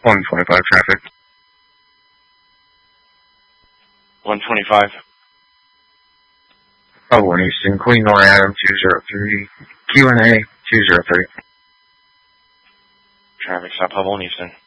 125 traffic. 125. Pub 1 Easton, Queen Nor Adam 203, Q&A 203. Traffic stop, Pub 1 Easton.